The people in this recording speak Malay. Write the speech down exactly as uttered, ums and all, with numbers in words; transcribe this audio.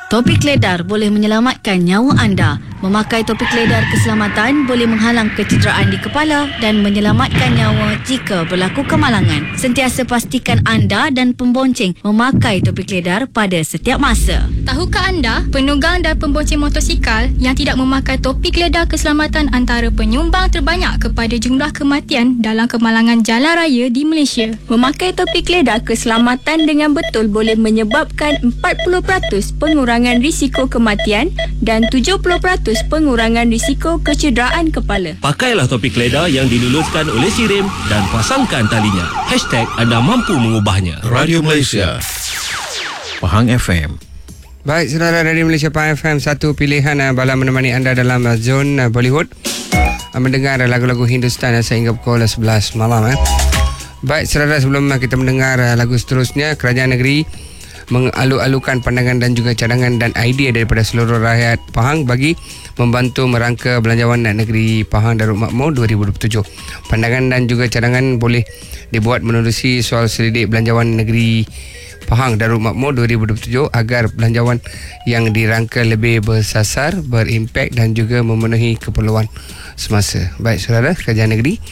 Topik ledar boleh menyelamatkan nyawa anda. Memakai topik ledar keselamatan boleh menghalang kecederaan di kepala dan menyelamatkan nyawa jika berlaku kemalangan. Sentiasa pastikan anda dan pembonceng memakai topik ledar pada setiap masa. Tahukah anda, penunggang dan pembonceng motosikal yang tidak memakai topik ledar keselamatan antara penyumbang terbanyak kepada jumlah kematian dalam kemalangan jalan raya di Malaysia? Memakai topik ledar keselamatan dengan betul boleh menyebabkan empat puluh peratus pengurangan risiko kematian dan tujuh puluh peratus pengurangan risiko kecederaan kepala. Pakailah topik ledar yang diluluskan oleh SIRIM dan pasangkan talinya. Hashtag anda mampu mengubahnya. Radio Malaysia, Pahang F M. Baik, saudara, Radio Malaysia Pahang F M, satu pilihan uh, bala menemani anda dalam uh, zon uh, Bollywood, uh, mendengar uh, lagu-lagu Hindustan uh, sehingga pukul sebelas malam. Eh. Baik, saudara, sebelum uh, kita mendengar uh, lagu seterusnya, kerajaan negeri mengalu-alukan pandangan dan juga cadangan dan idea daripada seluruh rakyat Pahang bagi membantu merangka belanjawan negeri Pahang Darul Makmur dua ribu dua puluh tujuh. Pandangan dan juga cadangan boleh dibuat menerusi soal selidik belanjawan negeri Pahang Darul Makmur dua ribu dua puluh tujuh agar belanjawan yang dirangka lebih bersasar, berimpak dan juga memenuhi keperluan semasa. Baik, saudara, kerajaan negeri